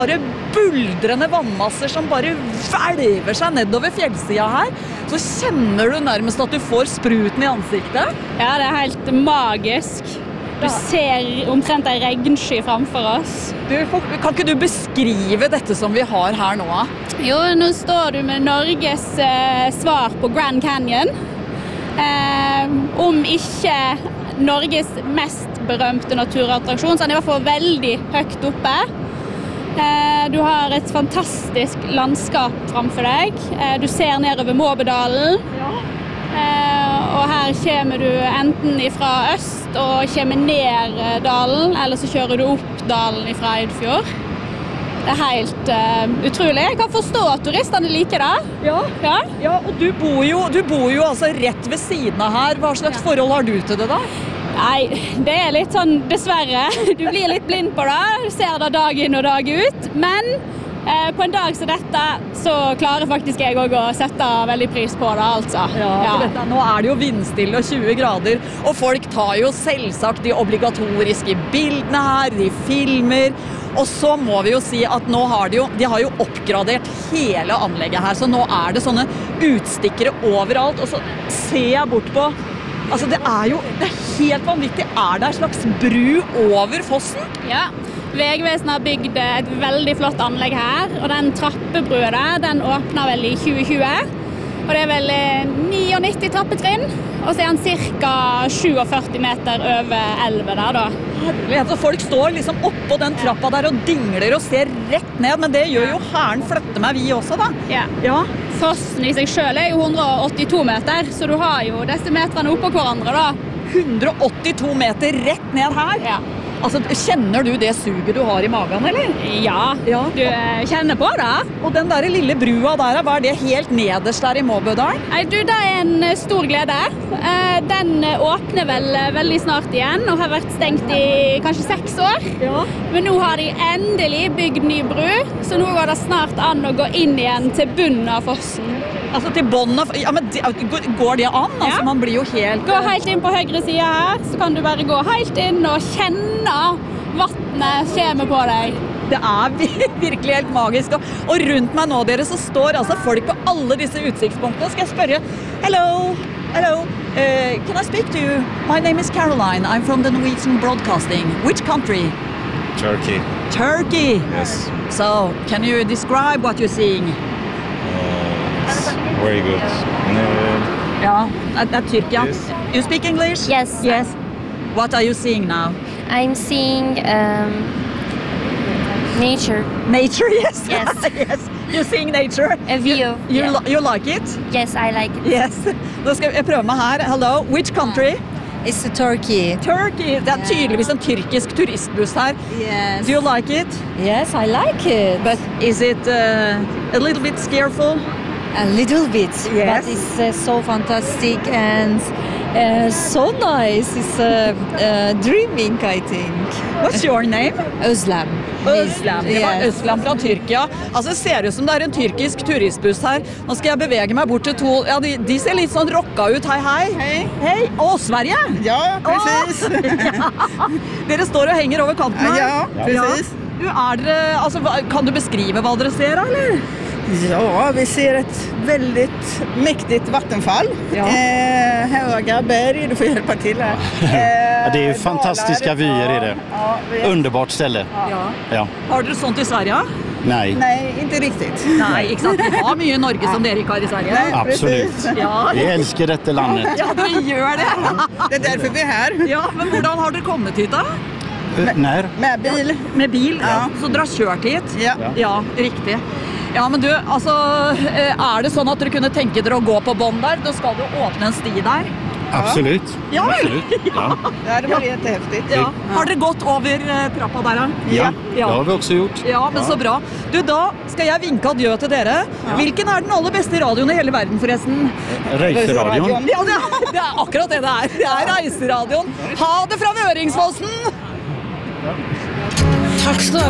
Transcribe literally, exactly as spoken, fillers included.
Bare buldrende vannmasser som bare hvelver seg nedover fjellsida her, så kjenner du nærmest at du får spruten i ansiktet. Ja, det er helt magisk. Du ser omtrent en regnsky framfor oss. Du, kan ikke du beskrive dette som vi har her nå? Jo, nå står du med Norges eh, svar på Grand Canyon. Eh, om ikke Norges mest berømte naturattraksjon, så er den i hvert fall veldig høyt oppe. Du har et fantastisk landskap framfor deg. Du ser nedover Måbedalen. Og her kommer du enten fra øst og kommer ned dalen, eller så kjører du opp dalen fra Eidfjord. Det er helt uh, utrolig. Jeg kan forstå at turistene liker det. Ja, ja. ja og du bor, jo, du bor jo altså rett ved siden av her. Hva slags ja. forhold har du til det da? Nei, det er litt sånn, dessverre. Du blir litt blind på det. Du ser det dag inn og dag ut. Men eh, på en dag som dette, så klarer faktisk jeg også å sette veldig pris på det, altså. Ja, ja. Dette, nå er det jo vindstille og tjue grader, og folk tar jo selvsagt de obligatoriske bildene her, de filmer. Og så må vi jo si at nå har de jo, de har jo oppgradert hele anlegget her, så nå er det sånne utstikkere overalt, og så ser jeg bort på. Altså, det er jo det er helt vanvittig. Er det en slags bru over fossen? Ja, Vegvesenet har bygd et veldig flott anlegg her, og den trappebrua der, den åpner vel i tjue tjue. Og det er vel niognitti trappetrinn, og så er den cirka førtisju meter over elven der da. Herlighet, så folk står liksom oppå den trappa der og dingler og ser rett ned, men det gjør jo Hæren flytte meg vi også da. Ja. Ja. Fossen i seg selv er jo hundre og åttito meter, så du har jo disse metrene oppå hverandre da. hundre og åttito meter rett ned her? Ja. Altså, kjenner du det suget du har i magen, eller? Ja, ja. Du kjenner på det. Og den der lille brua der, hva er det helt nederst der i Måbødalen? Nei, du, det er en stor glede. Den åpner vel veldig snart igjen, og har vært stengt i kanskje seks år. Ja. Men nå har de endelig bygd ny bru, så nå går det snart an å gå inn igjen til bunnen av fossen. Altså til bånden av... Ja, men går det an? Altså, ja. Man blir jo helt... Gå helt inn på høyre siden her, så kan du bare gå helt inn og kjenne vattnet kommer på deg. Det er virkelig helt magisk. Og rundt meg nå, dere, så står altså folk på alle disse utsiktspunktene. Skal jeg spørre? Hello, hello, uh, can I speak to you? My name is Caroline. I'm from the Norwegian Broadcasting. Which country? Turkey. Turkey? Yes. So, can you describe what you're seeing? Very good. Uh, ja, at, at Tyrkia. Yes. You speak English? Yes. Yes. What are you seeing now? I'm seeing um, nature. Nature, yes. Yes. Yes. You're seeing nature. A view. You, you, yeah. li you like it? Yes, I like it. Yes. Nå skal jeg prøve meg her. Hello. Which country? It's Turkey. Turkey. Det er tydeligvis en tyrkisk turistbuss her. Yes. Do you like it? Yes, I like it. But is it uh, a little bit scareful? A little bit, yes. But it's uh, so fantastic and uh, so nice. It's uh, uh, dreaming, I think. What's your name? Özlem. Özlem. Det var Yes. Özlem fra Tyrkia. Altså, det ser ut som det er en tyrkisk turistbuss her. Nå skal jeg bevege meg bort til to... Ja, de, de ser litt sånn rocka ut. Hei, hei. Hei. Hei. Å, Sverige? Ja, precis. Ja. Dere står og henger over kanten her. Ja, precis. Ja. Du, er dere... Altså, hva- kan du beskrive hva dere ser, eller? Ja, vi ser ett väldigt mäktigt vattenfall. Ja. Eh, höga berg, du får hjälpa till här. Eh, Ja, det är ju fantastiska dalar. vyer i det. Ja, vi- Underbart ställe. Ja. Ja. Har dere sånt i Sverige? Nej. Nej, inte riktigt. Nei, ikke sant? Vi har mye i Norge som dere ikke har i Sverige. Nej, Absolut. precis. Ja. Vi älskar detta landet. Ja, dere gjør det. Det är därför vi är här. Ja, men hvordan har dere kommet hit da? Eh, När? Med bil. Med bil? Ja. Så dere har kjørt hit? Ja. Ja, riktig. Ja, men du, altså, er det sånn at dere kunne tenke dere å gå på bånd der? Da skal du åpne en sti der. Absolut. Ja, Absolut. Ja. Det hade varit jättehäftigt. Ja. Har dere gått over eh, trappa der? Ja, det har vi också gjort. Ja, men så bra. Du, da skal jeg vinke adjø til dere. Hvilken er den aller beste radioen i hele verden, forresten? Reiseradion. Ja, det er, det er akkurat det det er. Det er Reiseradioen. Ha det fra Vøringsfossen! Takk skal du ha.